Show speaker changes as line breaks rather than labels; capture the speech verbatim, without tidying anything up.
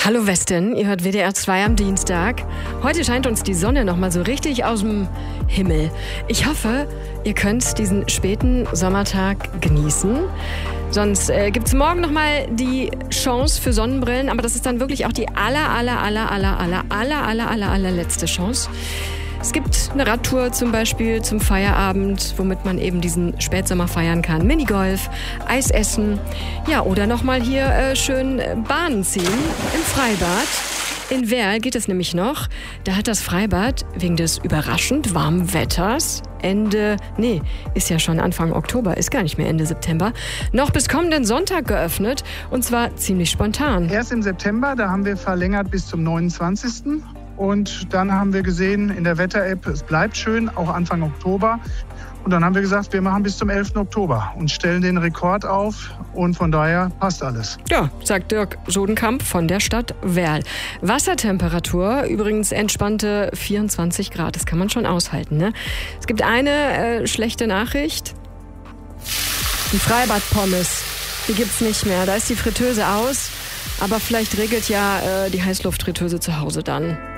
Hallo Westen, ihr hört W D R zwei am Dienstag. Heute scheint uns die Sonne nochmal so richtig aus dem Himmel. Ich hoffe, ihr könnt diesen späten Sommertag genießen. Sonst äh, gibt es morgen nochmal die Chance für Sonnenbrillen, aber das ist dann wirklich auch die aller, aller, aller, aller, aller, aller, aller, aller, allerletzte Chance. Es gibt eine Radtour zum Beispiel zum Feierabend, womit man eben diesen Spätsommer feiern kann. Minigolf, Eis essen, ja, oder nochmal hier äh, schön Bahnen ziehen im Freibad. In Werl geht es nämlich noch. Da hat das Freibad wegen des überraschend warmen Wetters Ende, nee, ist ja schon Anfang Oktober, ist gar nicht mehr Ende September, noch bis kommenden Sonntag geöffnet und zwar ziemlich spontan.
Erst im September, da haben wir verlängert bis zum neunundzwanzigsten Und dann haben wir gesehen in der Wetter-App, es bleibt schön, auch Anfang Oktober. Und dann haben wir gesagt, wir machen bis zum elften Oktober und stellen den Rekord auf. Und von daher passt alles.
Ja, sagt Dirk Sodenkamp von der Stadt Werl. Wassertemperatur, übrigens entspannte vierundzwanzig Grad. Das kann man schon aushalten, ne? Es gibt eine äh, schlechte Nachricht. Die Freibad-Pommes, die gibt's nicht mehr. Da ist die Fritteuse aus. Aber vielleicht regelt ja äh, die Heißluftfritteuse zu Hause dann.